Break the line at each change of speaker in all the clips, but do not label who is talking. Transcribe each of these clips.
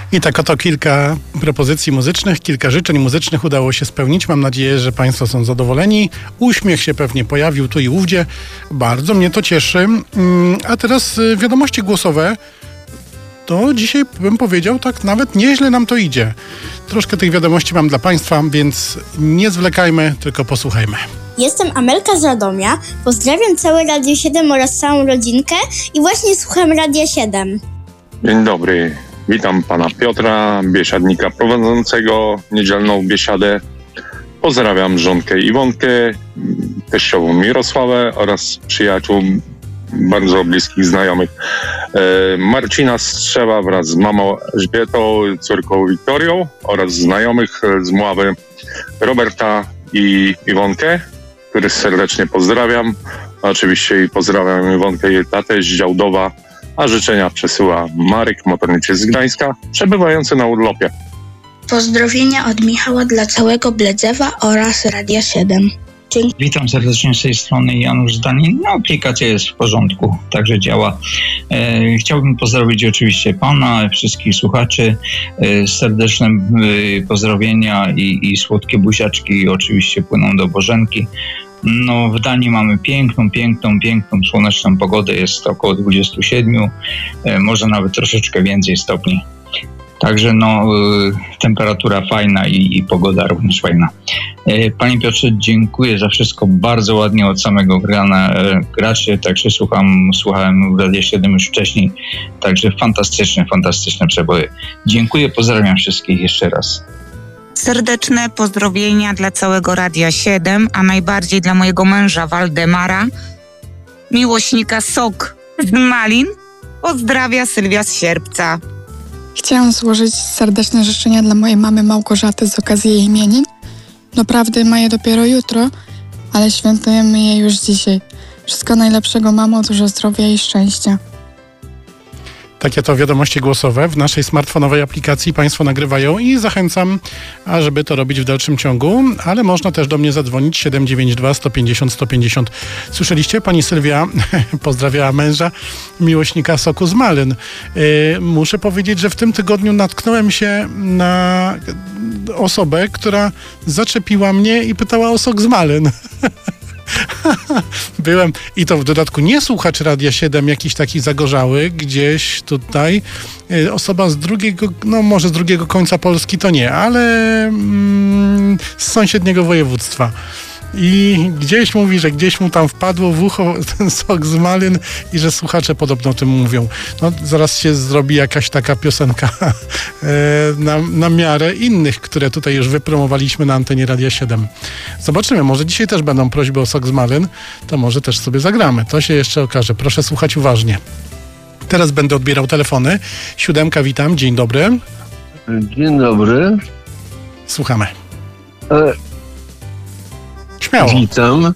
I tak oto kilka propozycji muzycznych, kilka życzeń muzycznych udało się spełnić. Mam nadzieję, że Państwo są zadowoleni. Uśmiech się pewnie pojawił tu i ówdzie. Bardzo mnie to cieszy. A teraz wiadomości głosowe. To dzisiaj bym powiedział, tak nawet nieźle nam to idzie. Troszkę tych wiadomości mam dla Państwa, więc nie zwlekajmy, tylko posłuchajmy.
Jestem Amelka z Radomia. Pozdrawiam całe Radio 7 oraz całą rodzinkę i właśnie słucham Radia 7.
Dzień dobry. Witam pana Piotra, biesiadnika prowadzącego niedzielną biesiadę. Pozdrawiam żonkę Iwonkę, teściową Mirosławę oraz przyjaciół bardzo bliskich znajomych. Marcina Strzewa wraz z mamą Elżbietą, córką Wiktorią oraz znajomych z Mławy Roberta i Iwonkę, których serdecznie pozdrawiam. Oczywiście i pozdrawiam Iwonkę i jej tatę z Działdowa, a życzenia przesyła Marek, motorniczy z Gdańska, przebywający na urlopie.
Pozdrowienia od Michała dla całego Bledzewa oraz Radia 7. Dzięki.
Witam serdecznie z tej strony Janusz Danin. No, aplikacja jest w porządku, także działa. Chciałbym pozdrowić oczywiście pana, wszystkich słuchaczy. Serdeczne pozdrowienia i słodkie buziaczki oczywiście płyną do Bożenki. No, w Danii mamy piękną, słoneczną pogodę, jest około 27, może nawet troszeczkę więcej stopni. Także temperatura fajna i pogoda również fajna. Panie Piotrze, dziękuję za wszystko, bardzo ładnie od samego grana gracie, także słuchałem w Radio 7 już wcześniej, także fantastyczne przeboje. Dziękuję, pozdrawiam wszystkich jeszcze raz.
Serdeczne pozdrowienia dla całego Radia 7, a najbardziej dla mojego męża Waldemara, miłośnika sok z malin. Pozdrawia Sylwia z Sierpca.
Chciałam złożyć serdeczne życzenia dla mojej mamy Małgorzaty z okazji jej imienin. Doprawdy ma je dopiero jutro, ale świętujemy je już dzisiaj. Wszystko najlepszego, mamo, dużo zdrowia i szczęścia.
Takie to wiadomości głosowe w naszej smartfonowej aplikacji Państwo nagrywają i zachęcam, ażeby to robić w dalszym ciągu, ale można też do mnie zadzwonić 792 150 150. Słyszeliście? Pani Sylwia pozdrawiała męża, miłośnika soku z malin. Muszę powiedzieć, że w tym tygodniu natknąłem się na osobę, która zaczepiła mnie i pytała o sok z malin. Byłem, i to w dodatku nie słuchacz Radia 7, jakiś taki zagorzały, gdzieś tutaj osoba z drugiego, no może z drugiego końca Polski to nie, ale z sąsiedniego województwa. I gdzieś mówi, że gdzieś mu tam wpadło w ucho ten sok z malin i że słuchacze podobno o tym mówią. No zaraz się zrobi jakaś taka piosenka na miarę innych, które tutaj już wypromowaliśmy na antenie Radia 7. Zobaczymy, może dzisiaj też będą prośby o sok z malin, to może też sobie zagramy. To się jeszcze okaże. Proszę słuchać uważnie. Teraz będę odbierał telefony. 7, witam. Dzień dobry.
Dzień dobry.
Słuchamy. Śmiało.
Witam.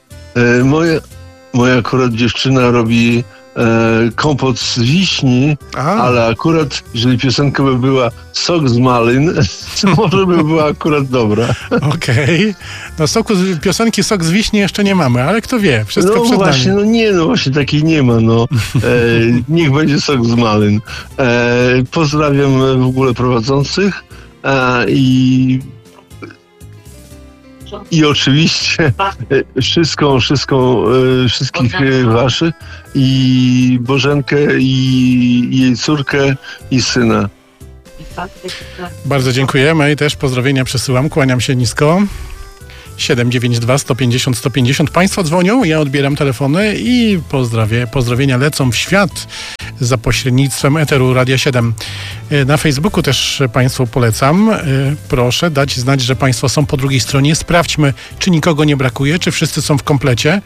Moja akurat dziewczyna robi kompot z wiśni, ale akurat jeżeli piosenka by była sok z malin, to może by była akurat dobra.
Okej. No piosenki sok z wiśni jeszcze nie mamy, ale kto wie, wszystko przed
właśnie,
nami.
Właśnie takiej nie ma, niech będzie sok z malin. Pozdrawiam w ogóle prowadzących i oczywiście wszystkich waszych i Bożenkę i jej córkę i syna.
Bardzo dziękujemy i też pozdrowienia przesyłam. Kłaniam się nisko. 792 150 150. Państwo dzwonią, ja odbieram telefony i pozdrowienia lecą w świat za pośrednictwem eteru Radia 7. Na Facebooku też Państwu polecam. Proszę dać znać, że Państwo są po drugiej stronie. Sprawdźmy, czy nikogo nie brakuje, czy wszyscy są w komplecie.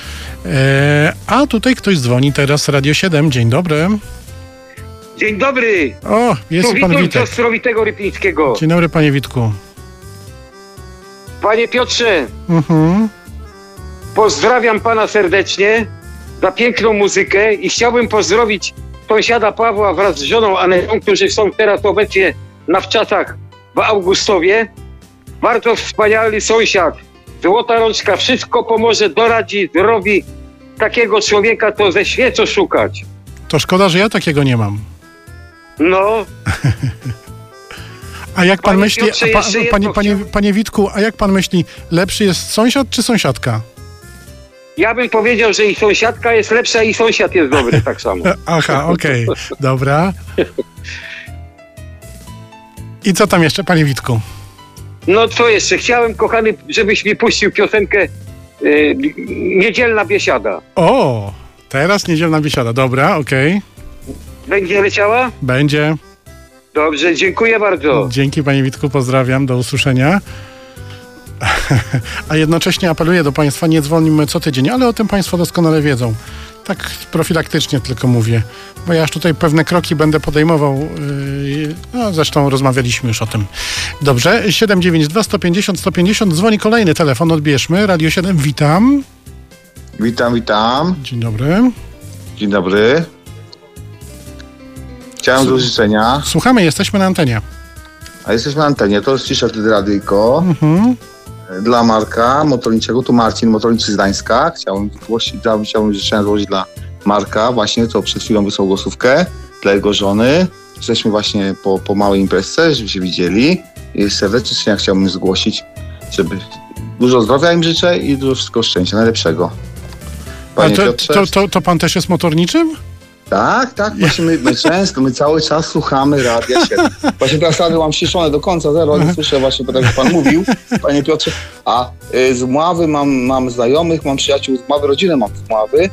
A tutaj ktoś dzwoni teraz, Radio 7. Dzień dobry.
Dzień dobry.
O, jest pan Witek.
Z Ostrowitego Rypińskiego.
Dzień dobry, panie Witku.
Panie Piotrze, pozdrawiam pana serdecznie za piękną muzykę i chciałbym pozdrowić sąsiada Pawła wraz z żoną Anetą, którzy są teraz obecnie na wczasach w Augustowie. Bardzo wspaniały sąsiad, złota rączka, wszystko pomoże, doradzi, zrobi. Takiego człowieka to ze świecą szukać.
To szkoda, że ja takiego nie mam.
No.
A jak pan
Panie
myśli,
Piotrze, jeszcze jedno
panie Witku, a jak pan myśli, lepszy jest sąsiad czy sąsiadka?
Ja bym powiedział, że i sąsiadka jest lepsza, i sąsiad jest dobry tak samo.
Aha, okej, dobra. I co tam jeszcze, panie Witku?
No co jeszcze? Chciałem, kochany, żebyś mi puścił piosenkę Niedzielna biesiada.
O, teraz niedzielna biesiada, dobra, okej.
Będzie leciała?
Będzie.
Dobrze, dziękuję bardzo.
Dzięki, panie Witku, pozdrawiam, do usłyszenia. A jednocześnie apeluję do państwa, nie dzwonimy co tydzień, ale o tym państwo doskonale wiedzą. Tak profilaktycznie tylko mówię, bo ja już tutaj pewne kroki będę podejmował, no zresztą rozmawialiśmy już o tym. Dobrze, 792 150 150, dzwoni kolejny telefon, odbierzmy. Radio 7, witam.
Witam.
Dzień dobry.
Dzień dobry. Chciałem do życzenia.
Słuchamy, jesteśmy na antenie.
A jesteśmy na antenie, to ściszę wtedy radyjko. Dla Marka Motorniczego, tu Marcin Motorniczy z Gdańska. Chciałbym życzenia złożyć dla Marka, właśnie co przed chwilą wysłał głosówkę, dla jego żony. Jesteśmy właśnie po małej imprezce, żeby się widzieli. I serdecznie życzenia chciałbym zgłosić, żeby dużo zdrowia im życzę i dużo wszystkiego szczęścia, najlepszego. Panie Piotrze,
to pan też jest motorniczym?
Tak, właśnie my cały czas słuchamy Radia 7. Właśnie teraz radio mam ściszone do końca, zero, nie słyszę właśnie, tak jak pan mówił, panie Piotrze. A z Mławy mam znajomych, mam przyjaciół z Mławy, rodzinę mam z Mławy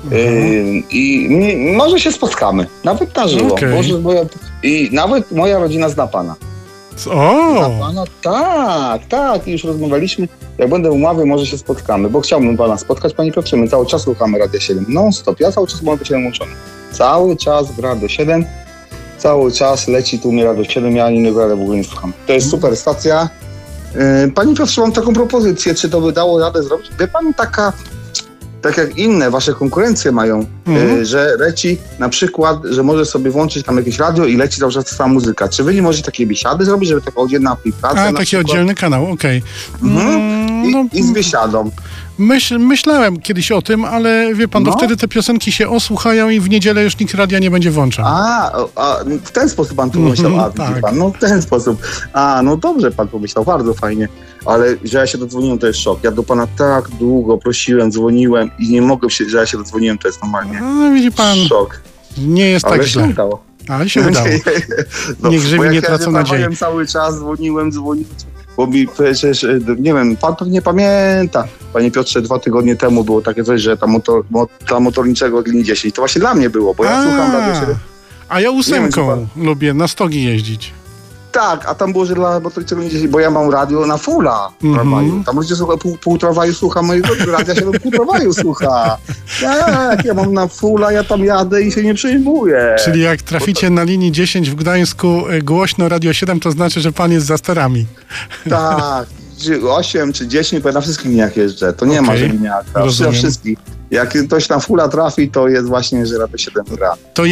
i może się spotkamy, nawet na żywo.
Okay.
I nawet moja rodzina zna pana.
O!
Zna pana? Tak, i już rozmawialiśmy. Jak będę u Mławy, może się spotkamy, bo chciałbym pana spotkać, panie Piotrze. My cały czas słuchamy Radia 7 non-stop. Ja cały czas mam Radio 7 włączony. Cały czas w Radio 7. Cały czas leci tu mnie Radio 7. Ja innego radia w ogóle nie słucham. To jest super stacja. Panie Piotrze, mam taką propozycję. Czy to by dało radę zrobić? Wie pan, tak jak inne wasze konkurencje mają, że leci na przykład, że może sobie włączyć tam jakieś radio i leci cały czas trwa muzyka. Czy wy nie możecie takiej biesiady zrobić, żeby taka oddzielna aplikacja?
A, taki oddzielny kanał, okej.
I z biesiadą.
Myślałem kiedyś o tym, ale wie pan, to wtedy te piosenki się osłuchają i w niedzielę już nikt radia nie będzie włączał.
A w ten sposób pan tu pomyślał,
tak.
Pan, no w ten sposób. No dobrze pan pomyślał, bardzo fajnie. Ale że ja się dodzwoniłem, to jest szok. Ja do pana tak długo prosiłem, dzwoniłem i nie mogłem się, że ja się dodzwoniłem, to jest normalnie.
Widzi pan,
szok.
Nie jest
ale
tak źle.
Udało.
Ale się udało. Niech żywi nie tracą nadziei.
Ja cały czas dzwoniłem, bo mi przecież, nie wiem, pan pewnie pamięta, panie Piotrze, 2 tygodnie temu było takie coś, że dla motorniczego od linii 10, to właśnie dla mnie było, bo ja słucham Radio 7.
A ja 8 lubię na stogi jeździć.
Tak, a tam było, że dla motorniczego linii 10, bo ja mam radio na fulla. Tam ludzie słuchają, pół tramwaju słucha mojego radia 7, pół tramwaju słucha. Ja mam na fulla, ja tam jadę i się nie przejmuję.
Czyli jak traficie na linii 10 w Gdańsku głośno Radio 7, to znaczy, że pan jest za sterami.
Tak, 8 czy 10, bo na wszystkich liniach jeżdżę. To nie ma, że linia na wszystkich. Jak ktoś na fulla trafi, to jest właśnie, że Radio 7 gra.
To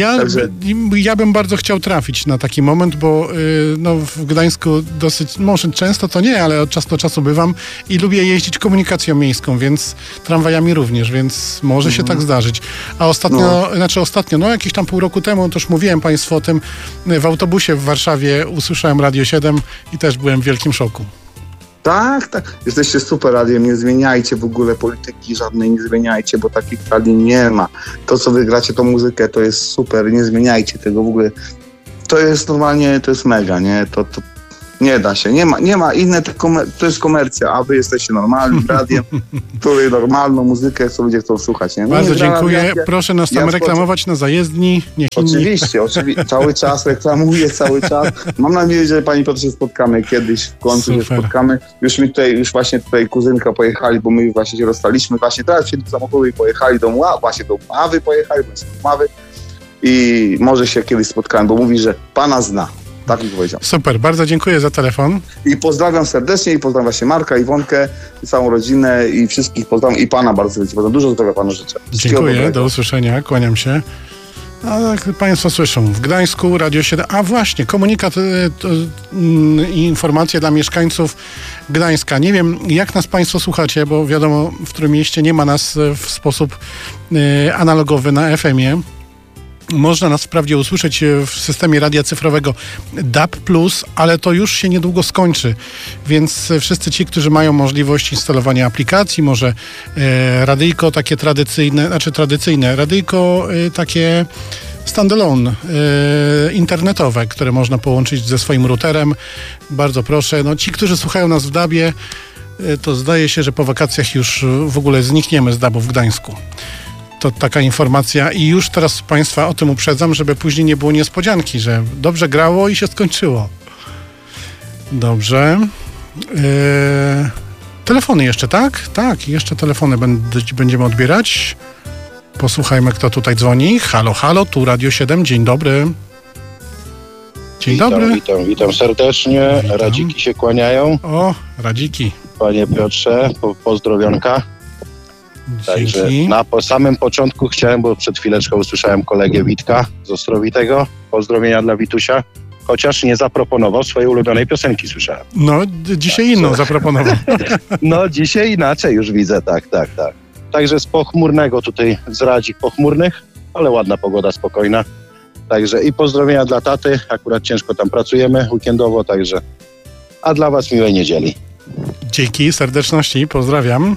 ja bym bardzo chciał trafić na taki moment, bo w Gdańsku dosyć, może często to nie, ale od czasu do czasu bywam i lubię jeździć komunikacją miejską, więc tramwajami również, więc może się tak zdarzyć. A ostatnio, jakieś tam pół roku temu, to już mówiłem państwu o tym, w autobusie w Warszawie usłyszałem Radio 7 i też byłem w wielkim szoku.
Tak. Jesteście super radiem, nie zmieniajcie w ogóle polityki żadnej, nie zmieniajcie, bo takich radii nie ma. To, co wy gracie, tą muzykę, to jest super, nie zmieniajcie tego w ogóle. To jest normalnie, to jest mega, nie? To nie da się, nie ma inne, to jest komercja, a wy jesteście normalnym radiem, który normalną muzykę, co ludzie chcą słuchać, nie?
Bardzo dziękuję, proszę nas tam reklamować na zajezdni.
Oczywiście, cały czas reklamuję, cały czas. Mam nadzieję, że pani Piotr się spotkamy kiedyś, w końcu się spotkamy. Już właśnie tutaj kuzynka pojechali, bo my już właśnie się rozstaliśmy, właśnie teraz się do samochodu i pojechali do Mławy pojechali, i może się kiedyś spotkamy, bo mówi, że pana zna. Tak mi powiedział.
Super, bardzo dziękuję za telefon.
I pozdrawiam serdecznie i pozdrawiam właśnie Marka, Iwonkę, całą rodzinę i wszystkich pozdrawiam i pana bardzo serdecznie. Dużo zdrowia panu życzę.
Dziękuję, do usłyszenia, kłaniam się. A jak państwo słyszą, w Gdańsku Radio 7, a właśnie, komunikat i informacje dla mieszkańców Gdańska. Nie wiem, jak nas państwo słuchacie, bo wiadomo, w którym mieście nie ma nas w sposób analogowy na FM-ie. Można nas wprawdzie usłyszeć w systemie radia cyfrowego DAB+, ale to już się niedługo skończy, więc wszyscy ci, którzy mają możliwość instalowania aplikacji, może radyjko takie tradycyjne, radyjko takie standalone, internetowe, które można połączyć ze swoim routerem, bardzo proszę. No, ci, którzy słuchają nas w DAB-ie, to zdaje się, że po wakacjach już w ogóle znikniemy z DAB-u w Gdańsku. To taka informacja i już teraz Państwa o tym uprzedzam, żeby później nie było niespodzianki, że dobrze grało i się skończyło. Dobrze. Telefony jeszcze, tak? Tak, jeszcze telefony będziemy odbierać. Posłuchajmy, kto tutaj dzwoni. Halo, halo, tu Radio 7, dzień dobry. Dzień dobry.
Witam serdecznie. Witam. Radziki się kłaniają.
O, radziki.
Panie Piotrze, pozdrowionka. Także na samym początku chciałem, bo przed chwileczką usłyszałem kolegę Witka z Ostrowitego. Pozdrowienia dla Witusia. Chociaż nie zaproponował swojej ulubionej piosenki, słyszałem.
No, dzisiaj inną zaproponował.
No, dzisiaj inaczej już widzę, tak. Także z pochmurnego tutaj, z Radzik pochmurnych, ale ładna pogoda, spokojna. Także i pozdrowienia dla taty, akurat ciężko tam pracujemy weekendowo, także a dla was miłej niedzieli.
Dzięki, serdeczności, pozdrawiam.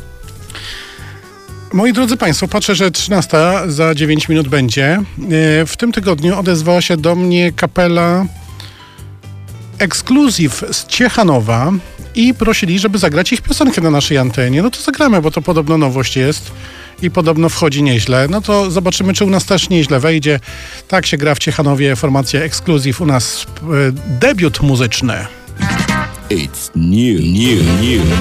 Moi drodzy Państwo, patrzę, że 13 za 9 minut będzie. W tym tygodniu odezwała się do mnie kapela Exclusive z Ciechanowa i prosili, żeby zagrać ich piosenkę na naszej antenie. No to zagramy, bo to podobno nowość jest i podobno wchodzi nieźle. No to zobaczymy, czy u nas też nieźle wejdzie. Tak się gra w Ciechanowie, formacja Exclusive, u nas debiut muzyczny.
It's new.